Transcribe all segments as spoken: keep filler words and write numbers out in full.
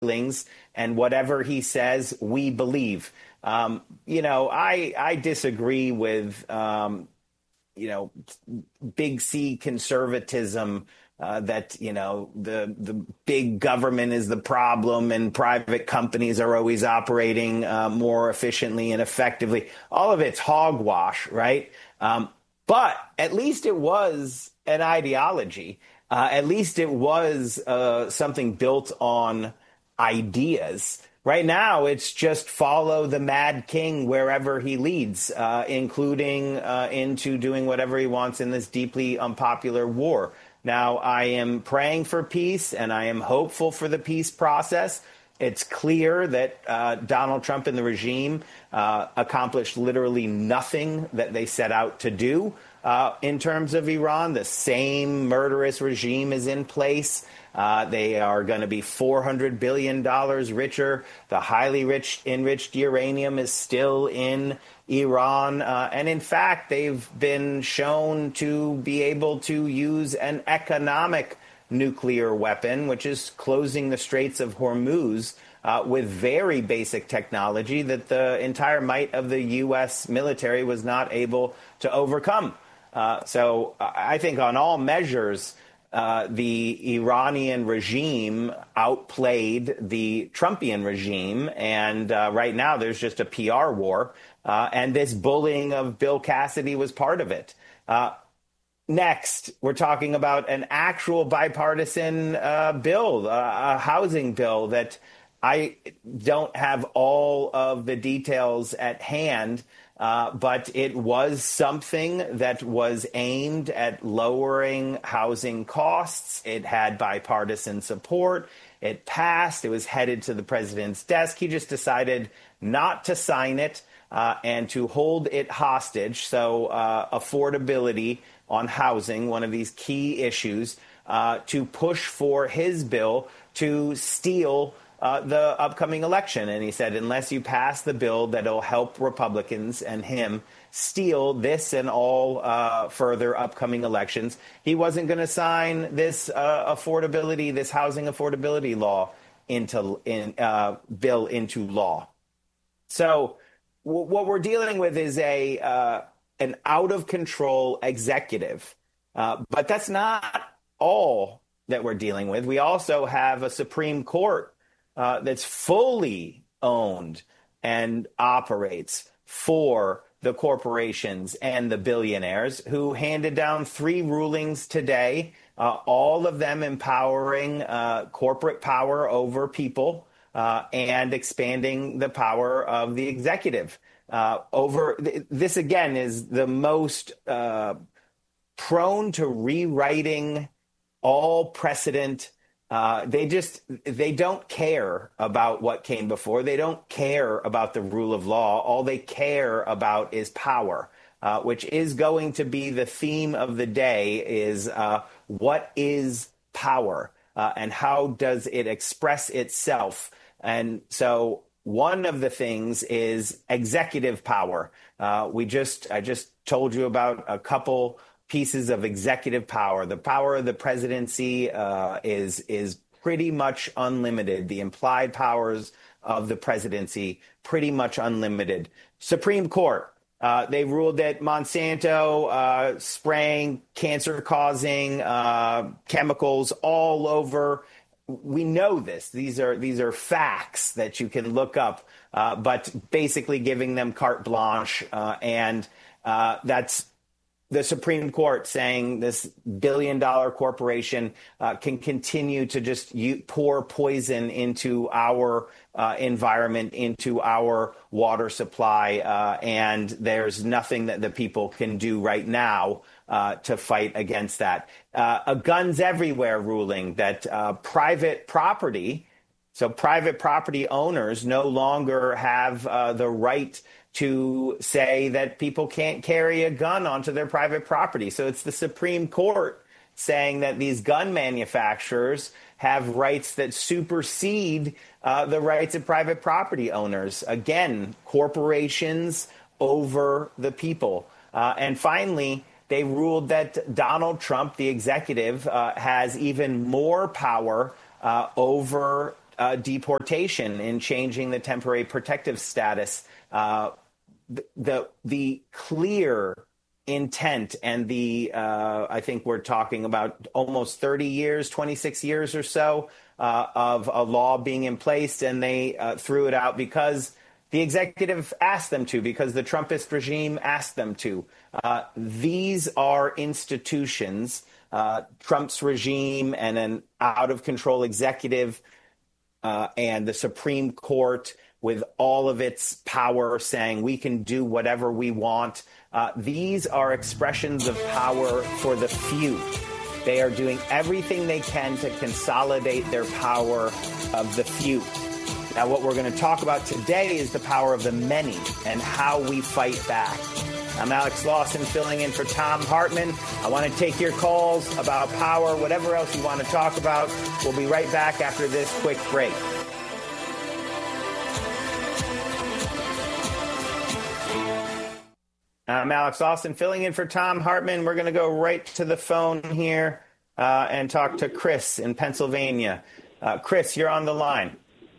feelings, and whatever he says, we believe. Um, you know, I I disagree with um, you know big C conservatism. Uh, that, you know, the the big government is the problem and private companies are always operating uh, more efficiently and effectively. All of it's hogwash, right? Um, but at least it was an ideology. Uh, at least it was uh, something built on ideas. Right now, it's just follow the Mad King wherever he leads, uh, including uh, into doing whatever he wants in this deeply unpopular war. Now, I am praying for peace, and I am hopeful for the peace process. It's clear that uh, Donald Trump and the regime uh, accomplished literally nothing that they set out to do uh, in terms of Iran. The same murderous regime is in place. Uh, they are going to be four hundred billion dollars richer. The highly rich, enriched uranium is still in Iran. Uh, and in fact, they've been shown to be able to use an economic nuclear weapon, which is closing the Straits of Hormuz uh, with very basic technology that the entire might of the U S military was not able to overcome. Uh, so I think on all measures, Uh, the Iranian regime outplayed the Trumpian regime. And uh, right now there's just a P R war. Uh, and this bullying of Bill Cassidy was part of it. Uh, next, we're talking about an actual bipartisan uh, bill, uh, a housing bill that I don't have all of the details at hand. Uh, but it was something that was aimed at lowering housing costs. It had bipartisan support. It passed. It was headed to the president's desk. He just decided not to sign it uh, and to hold it hostage. So uh, affordability on housing, one of these key issues, uh, to push for his bill to steal Uh, the upcoming election. And he said, unless you pass the bill that'll help Republicans and him steal this and all uh, further upcoming elections, he wasn't going to sign this uh, affordability, this housing affordability law into in uh, bill into law. So w- what we're dealing with is a uh, an out of control executive. Uh, but that's not all that we're dealing with. We also have a Supreme Court Uh, that's fully owned and operates for the corporations and the billionaires, who handed down three rulings today, uh, all of them empowering uh, corporate power over people uh, and expanding the power of the executive. Uh, over th- this, again, is the most uh, prone to rewriting all precedent. Uh, they just they don't care about what came before. They don't care about the rule of law. All they care about is power, uh, which is going to be the theme of the day, is uh, what is power uh, and how does it express itself? And so one of the things is executive power. Uh, we just I just told you about a couple pieces of executive power. The power of the presidency uh, is is pretty much unlimited. The implied powers of the presidency, pretty much unlimited. Supreme Court, uh, they ruled that Monsanto uh, spraying cancer-causing uh, chemicals all over. We know this. These are these are facts that you can look up, uh, but basically giving them carte blanche, uh, and uh, that's the Supreme Court saying this billion dollar corporation uh, can continue to just u- pour poison into our uh, environment, into our water supply. Uh, and there's nothing that the people can do right now uh, to fight against that. Uh, a guns everywhere ruling that uh, private property, so private property owners no longer have uh, the right to say that people can't carry a gun onto their private property. So it's the Supreme Court saying that these gun manufacturers have rights that supersede uh, the rights of private property owners. Again, corporations over the people. Uh, and finally, they ruled that Donald Trump, the executive, uh, has even more power uh, over uh, deportation, in changing the temporary protective status. Uh, the, the the clear intent and the uh, I think we're talking about almost thirty years, twenty-six years or so uh, of a law being in place, and they uh, threw it out because the executive asked them to, because the Trumpist regime asked them to. Uh, these are institutions, uh, Trump's regime and an out-of-control executive uh, and the Supreme Court with all of its power saying we can do whatever we want. Uh, these are expressions of power for the few. They are doing everything they can to consolidate their power of the few. Now, what we're going to talk about today is the power of the many and how we fight back. I'm Alex Lawson, filling in for Thom Hartmann. I want to take your calls about power, whatever else you want to talk about. We'll be right back after this quick break. I'm Alex Lawson, filling in for Thom Hartmann. We're going to go right to the phone here uh, and talk to Chris in Pennsylvania. Uh, Chris, you're on the line.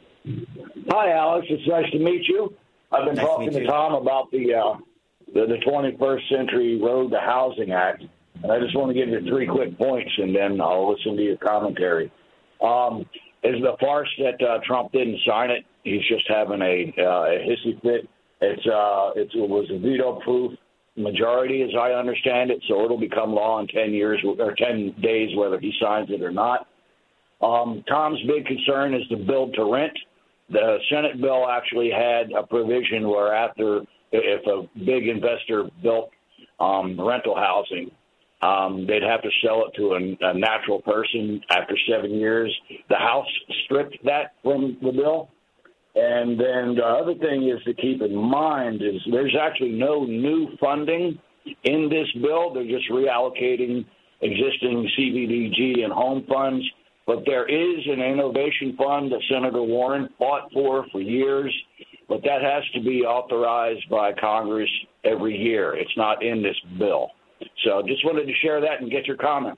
Hi, Alex. It's nice to meet you. I've been nice talking to, to Tom about the, uh, the the twenty-first Century Road to Housing Act, and I just want to give you three quick points, and then I'll listen to your commentary. Um, is the farce that uh, Trump didn't sign it? He's just having a, uh, a hissy fit. It's uh, it's, it was a veto-proof majority, as I understand it, so it'll become law in ten years or ten days, whether he signs it or not. Um, Tom's big concern is the build to rent. The Senate bill actually had a provision where after, if a big investor built um, rental housing, um, they'd have to sell it to a, a natural person after seven years. The House stripped that from the bill. And then the other thing is to keep in mind is there's actually no new funding in this bill. They're just reallocating existing C B D G and home funds. But there is an innovation fund that Senator Warren fought for for years, but that has to be authorized by Congress every year. It's not in this bill. So just wanted to share that and get your comments.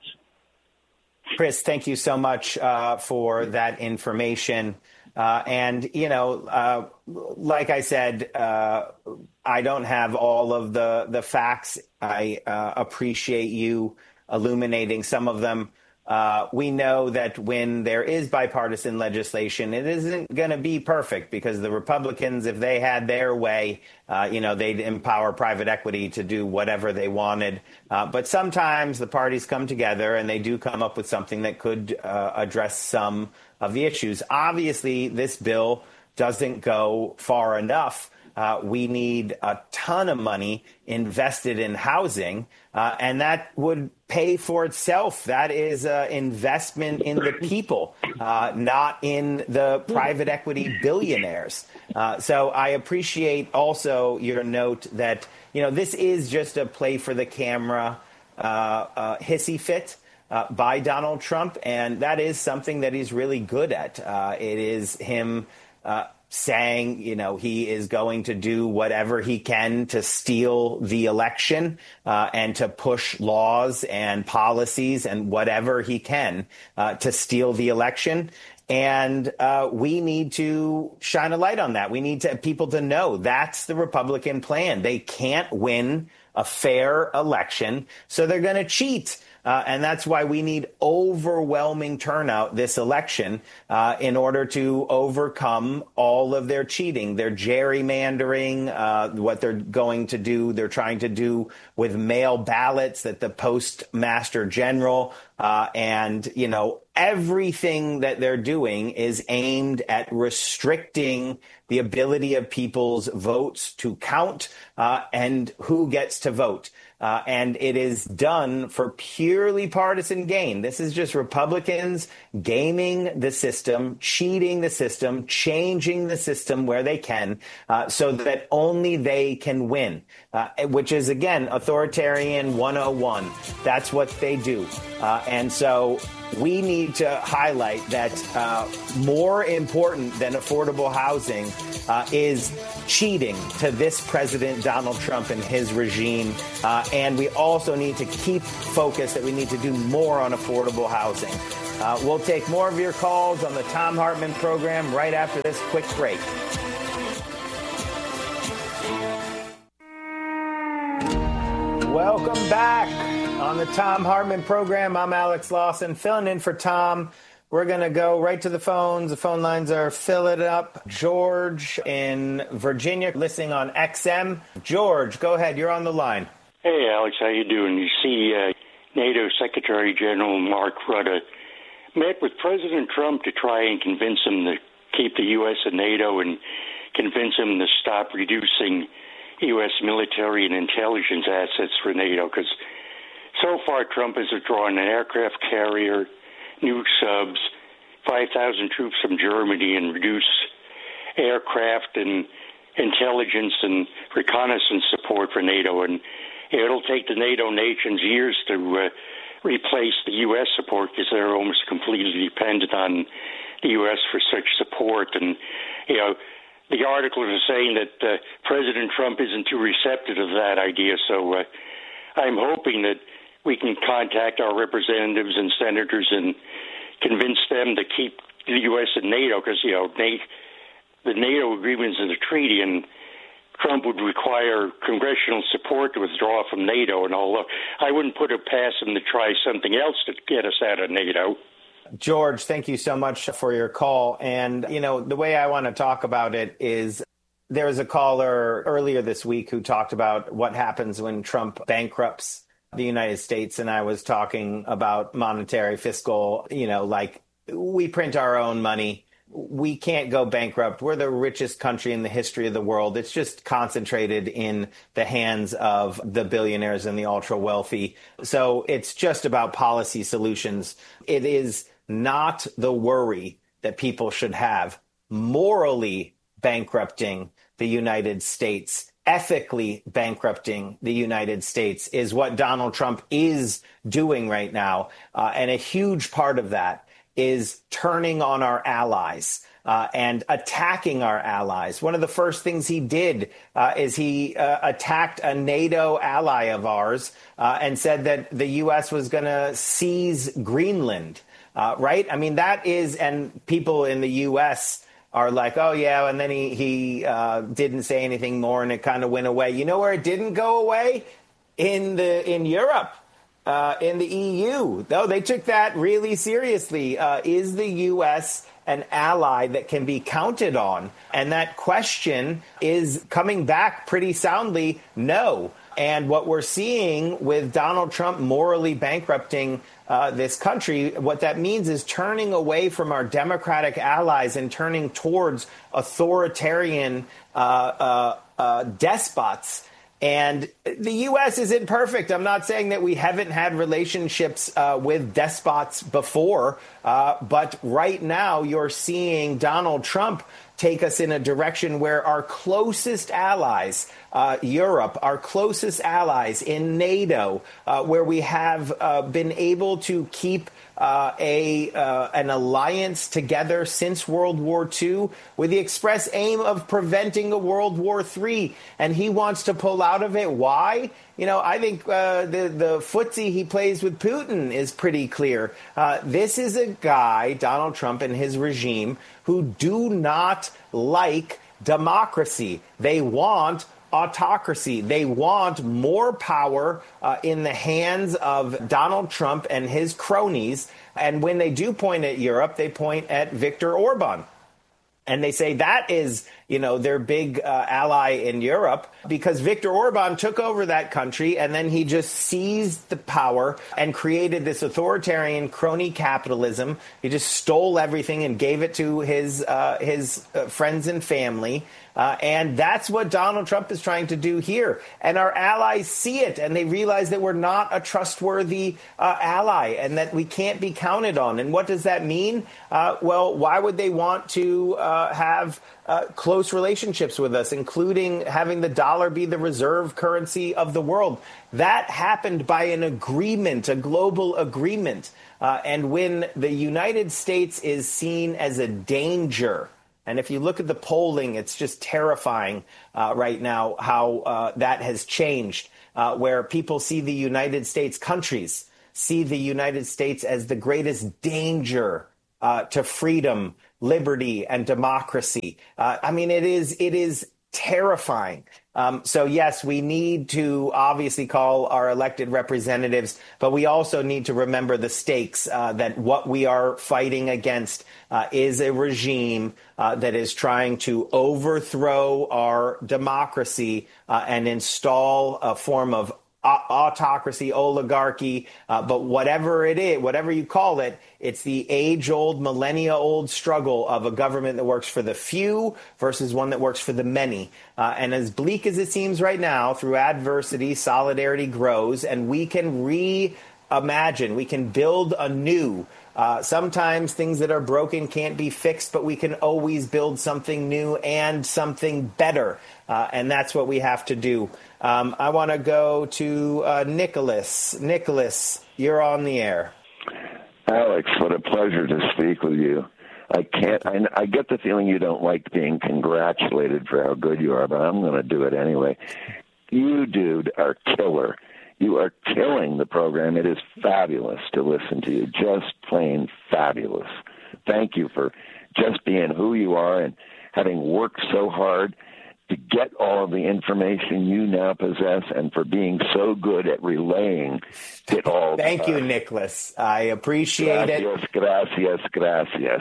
Chris, thank you so much uh, for that information. Uh, and, you know, uh, like I said, uh, I don't have all of the, the facts. I uh, appreciate you illuminating some of them. Uh, we know that when there is bipartisan legislation, it isn't going to be perfect because the Republicans, if they had their way, uh, you know, they'd empower private equity to do whatever they wanted. Uh, but sometimes the parties come together and they do come up with something that could uh, address some of the issues. Obviously, this bill doesn't go far enough. Uh, we need a ton of money invested in housing, uh, and that would pay for itself. That is an investment in the people, uh, not in the private equity billionaires. Uh, so I appreciate also your note that, you know, this is just a play for the camera uh, uh, hissy fit uh, by Donald Trump, and that is something that he's really good at. Uh, it is him uh, saying, you know, he is going to do whatever he can to steal the election uh, and to push laws and policies and whatever he can uh, to steal the election. And uh, we need to shine a light on that. We need to people to know that's the Republican plan. They can't win a fair election, so they're going to cheat. Uh, and that's why we need overwhelming turnout this election uh, in order to overcome all of their cheating, their gerrymandering, uh, what they're going to do. They're trying to do with mail ballots that the Postmaster General uh, and, you know, everything that they're doing is aimed at restricting the ability of people's votes to count uh, and who gets to vote. Uh, and it is done for purely partisan gain. This is just Republicans gaming the system, cheating the system, changing the system where they can uh, so that only they can win, uh, which is, again, authoritarian one oh one. That's what they do. Uh, and so we need to highlight that uh, more important than affordable housing uh, is cheating to this president, Donald Trump, and his regime. Uh, and we also need to keep focused that we need to do more on affordable housing. Uh, we'll take more of your calls on the Thom Hartmann program right after this quick break. Welcome back on the Thom Hartmann program. I'm Alex Lawson, filling in for Tom. We're going to go right to the phones. The phone lines are filling up. George in Virginia, listening on X M. George, go ahead. You're on the line. Hey, Alex, how you doing? You see, uh, NATO Secretary General Mark Rutte met with President Trump to try and convince him to keep the U S in NATO and convince him to stop reducing U S military and intelligence assets for NATO, because so far Trump has withdrawn an aircraft carrier, new subs, five thousand troops from Germany, and reduced aircraft and intelligence and reconnaissance support for NATO. And it'll take the NATO nations years to uh, replace the U S support, because they're almost completely dependent on the U S for such support. And, you know, the articles are saying that uh, President Trump isn't too receptive of that idea. So uh, I'm hoping that we can contact our representatives and senators and convince them to keep the U S in NATO, because, you know, the NATO agreements is a treaty, and Trump would require congressional support to withdraw from NATO. And although I wouldn't put it past him to try something else to get us out of NATO. George, thank you so much for your call. And, you know, the way I want to talk about it is there was a caller earlier this week who talked about what happens when Trump bankrupts the United States. And I was talking about monetary, fiscal, you know, like we print our own money. We can't go bankrupt. We're the richest country in the history of the world. It's just concentrated in the hands of the billionaires and the ultra wealthy. So it's just about policy solutions. It is not the worry that people should have. Morally bankrupting the United States, ethically bankrupting the United States is what Donald Trump is doing right now. Uh, and a huge part of that is turning on our allies uh, and attacking our allies. One of the first things he did uh, is he uh, attacked a NATO ally of ours uh, and said that the U S was going to seize Greenland. Uh, right? I mean, that is, and people in the U S are like, oh, yeah, and then he, he uh, didn't say anything more, and it kind of went away. You know where it didn't go away? In the in Europe, uh, in the E U. Though they took that really seriously. Uh, is the U S an ally that can be counted on? And that question is coming back pretty soundly, no. And what we're seeing with Donald Trump morally bankrupting uh, this country, what that means is turning away from our democratic allies and turning towards authoritarian uh, uh, uh, despots. And the U S isn't perfect. I'm not saying that we haven't had relationships uh, with despots before. Uh, but right now you're seeing Donald Trump take us in a direction where our closest allies, uh, Europe, our closest allies in NATO, uh, where we have uh, been able to keep uh, a uh, an alliance together since World War Two with the express aim of preventing a World War Three. And he wants to pull out of it. Why? You know, I think uh, the, the footsie he plays with Putin is pretty clear. Uh, this is a guy, Donald Trump and his regime, who do not like democracy. They want autocracy. They want more power uh, in the hands of Donald Trump and his cronies. And when they do point at Europe, they point at Viktor Orban. And they say that is, you know, their big uh, ally in Europe, because Viktor Orban took over that country and then he just seized the power and created this authoritarian crony capitalism. He just stole everything and gave it to his uh, his uh, friends and family. Uh, and that's what Donald Trump is trying to do here. And our allies see it, and they realize that we're not a trustworthy uh, ally and that we can't be counted on. And what does that mean? Uh, well, why would they want to uh, uh, have uh, close relationships with us, including having the dollar be the reserve currency of the world. That happened by an agreement, a global agreement. Uh, and when the United States is seen as a danger, and if you look at the polling, it's just terrifying uh, right now how uh, that has changed, uh, where people see the United States, countries see the United States as the greatest danger uh, to freedom, liberty, and democracy. Uh, I mean, it is it is terrifying. Um, so, yes, we need to obviously call our elected representatives, but we also need to remember the stakes, uh, that what we are fighting against uh, is a regime uh, that is trying to overthrow our democracy uh, and install a form of autocracy, oligarchy, uh, but whatever it is, whatever you call it, it's the age-old, millennia-old struggle of a government that works for the few versus one that works for the many. Uh, and as bleak as it seems right now, through adversity, solidarity grows, and we can reimagine, we can build anew. Uh, sometimes things that are broken can't be fixed, but we can always build something new and something better. Uh, and that's what we have to do. Um, I want to go to uh, Nicholas. Nicholas, you're on the air. Alex, what a pleasure to speak with you. I can't. I, I get the feeling you don't like being congratulated for how good you are, but I'm going to do it anyway. You, dude, are killer. You are killing the program. It is fabulous to listen to you. Just plain fabulous. Thank you for just being who you are and having worked so hard to get all of the information you now possess, and for being so good at relaying it all. Thank you, Nicholas. I appreciate gracias, it. Gracias, gracias.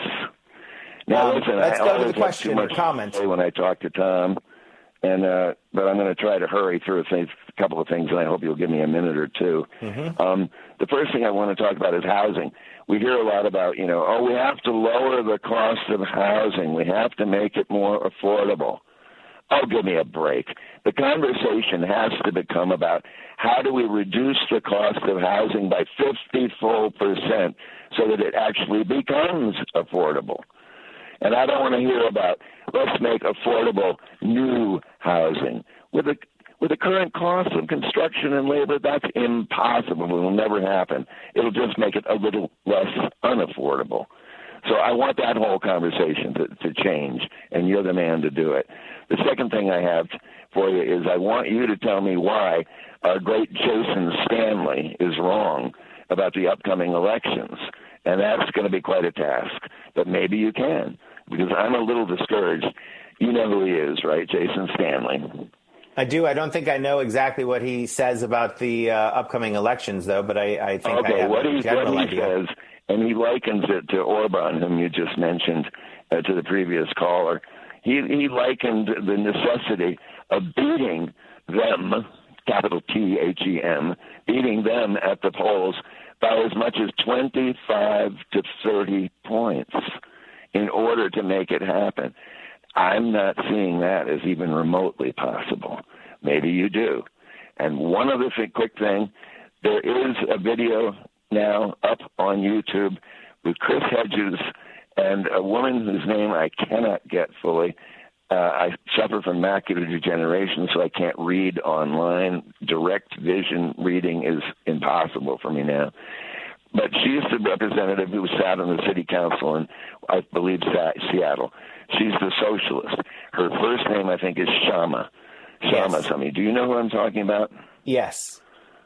Now, um, listen, let's I go to the question or comment. When I talk to Tom, and uh, but I'm going to try to hurry through a, thing, a couple of things, and I hope you'll give me a minute or two. Mm-hmm. Um, the first thing I want to talk about is housing. We hear a lot about, you know, oh, we have to lower the cost of housing. We have to make it more affordable. Oh, give me a break. The conversation has to become about how do we reduce the cost of housing by fifty full percent so that it actually becomes affordable. And I don't want to hear about let's make affordable new housing. With the with the current cost of construction and labor, that's impossible. It will never happen. It'll just make it a little less unaffordable. So I want that whole conversation to, to change, and you're the man to do it. The second thing I have for you is I want you to tell me why our great Jason Stanley is wrong about the upcoming elections. And that's going to be quite a task, but maybe you can, because I'm a little discouraged. You know who he is, right? Jason Stanley. I do. I don't think I know exactly what he says about the uh, upcoming elections, though, but I, I think okay, I have what a he, general what he idea. says, and he likens it to Orban, whom you just mentioned uh, to the previous caller. He, he likened the necessity of beating them, capital T H E M, beating them at the polls by as much as twenty-five to thirty points in order to make it happen. I'm not seeing that as even remotely possible. Maybe you do. And one other thing, quick thing, there is a video now up on YouTube with Chris Hedges and a woman whose name I cannot get fully. Uh, I suffer from macular degeneration, so I can't read online. Direct vision reading is impossible for me now. But she's the representative who sat on the city council in, I believe, Seattle. She's the socialist. Her first name, I think, is Shama. Shama Yes. something. Do you know who I'm talking about? Yes.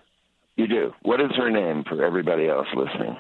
You do. What is her name for everybody else listening?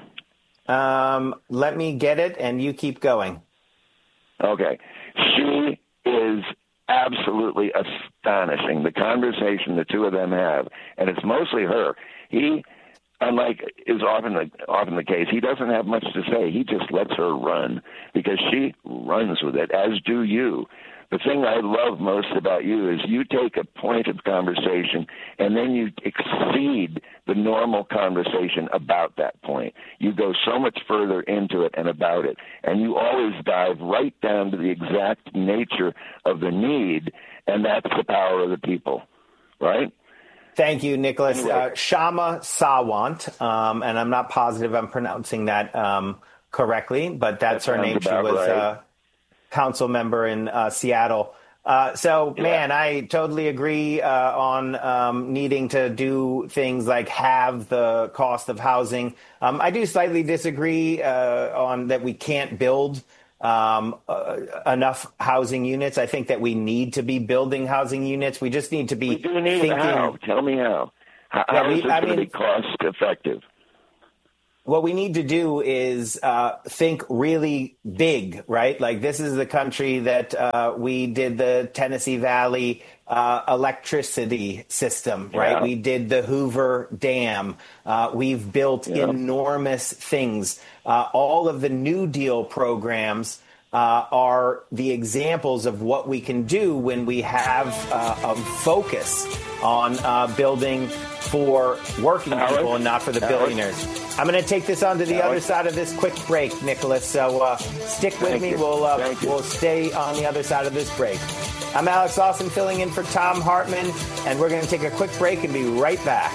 Um, let me get it, and you keep going. Okay. She is absolutely astonishing. The conversation the two of them have, and it's mostly her. He, unlike is often the, often the case, he doesn't have much to say. He just lets her run because she runs with it, as do you. The thing I love most about you is you take a point of conversation and then you exceed the normal conversation about that point. You go so much further into it and about it, and you always dive right down to the exact nature of the need, and that's the power of the people, right? Thank you, Nicholas. Anyway. Uh, Shama Sawant, um, and I'm not positive I'm pronouncing that um, correctly, but that's That her name. sounds She about was right. uh, council member in uh, Seattle. Uh, so, yeah. man, I totally agree uh, on um, needing to do things like halve the cost of housing. Um, I do slightly disagree uh, on that we can't build um, uh, enough housing units. I think that we need to be building housing units. We just need to be we do need thinking. How? Tell me how. How, yeah, how we, is this I going to mean, be cost effective? What we need to do is uh, think really big, right? Like this is the country that uh, we did the Tennessee Valley uh, electricity system, right? Yeah. We did the Hoover Dam. Uh, we've built Yeah. enormous things. Uh, all of the New Deal programs uh, are the examples of what we can do when we have uh, a focus on uh, building for working Alex? people and not for the Alex? billionaires. I'm going to take this on to the Alex? other side of this quick break, Nicholas. So uh, stick with Thank me. you. We'll uh, Thank you. we'll stay on the other side of this break. I'm Alex Austin, filling in for Thom Hartmann, and we're going to take a quick break and be right back.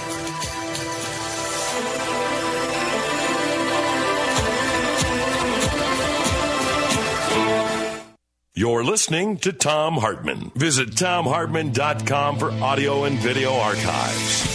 You're listening to Thom Hartmann. Visit Thom Hartmann dot com for audio and video archives.